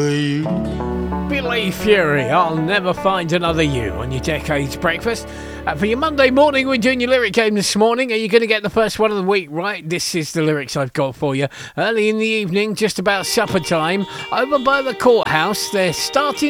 Billy Fury, I'll never find another you on your Decades Breakfast. For your Monday morning, we're doing your lyric game this morning. Are you going to get the first one of the week right? This is the lyrics I've got for you. Early in the evening, just about supper time, over by the courthouse, they're starting